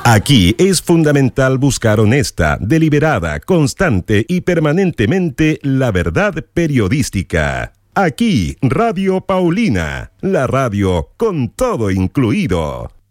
Aquí es fundamental buscar honesta, deliberada, constante y permanentemente la verdad periodística. Aquí, Radio Paulina, la radio con todo incluido.